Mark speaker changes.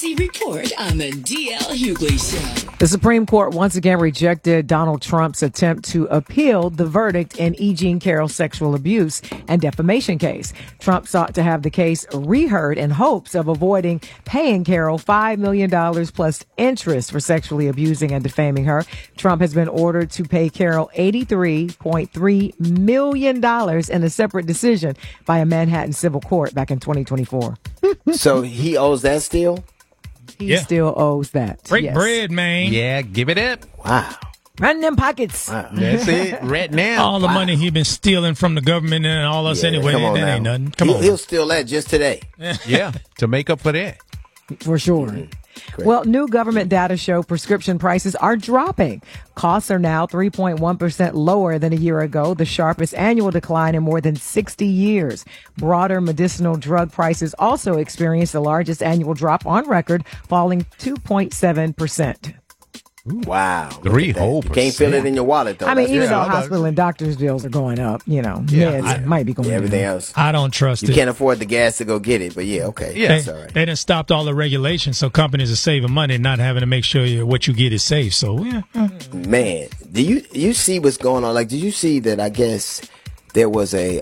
Speaker 1: Report on the DL Hughley Show.
Speaker 2: The Supreme Court once again rejected Donald Trump's attempt to appeal the verdict in E. Jean Carroll's sexual abuse and defamation case. Trump sought to have the case reheard in hopes of avoiding paying Carroll $5 million plus interest for sexually abusing and defaming her. Trump has been ordered to pay Carroll $83.3 million in a separate decision by a Manhattan civil court back in 2024.
Speaker 3: So he owes that still?
Speaker 2: He still owes that.
Speaker 4: Break bread, man.
Speaker 5: Yeah, give it up.
Speaker 3: Wow.
Speaker 2: Run them pockets.
Speaker 3: Wow.
Speaker 5: That's it. Right now.
Speaker 4: All the money he been stealing from the government and all us anyway.
Speaker 3: Come on
Speaker 4: That
Speaker 3: now.
Speaker 4: ain't nothing. Come on.
Speaker 3: He'll steal that just today.
Speaker 5: Yeah, to make up for that.
Speaker 2: For sure. Well, new government data show prescription prices are dropping. Costs are now 3.1% lower than a year ago, the sharpest annual decline in more than 60 years. Broader medicinal drug prices also experienced the largest annual drop on record, falling 2.7%.
Speaker 3: Wow.
Speaker 5: 3 whole
Speaker 3: You can't feel it in your wallet, though.
Speaker 2: I mean, even though
Speaker 5: how about
Speaker 2: hospital and doctors' bills are going up, meds might be going up.
Speaker 3: everything else.
Speaker 4: I don't trust
Speaker 3: You
Speaker 4: it.
Speaker 3: can't afford the gas to go get it, but okay.
Speaker 5: Yeah.
Speaker 3: That's all right.
Speaker 4: They done stopped all the regulations, so companies are saving money and not having to make sure what you get is safe. So, yeah.
Speaker 3: Man, do you see what's going on? Like, did you see that, I guess, there was a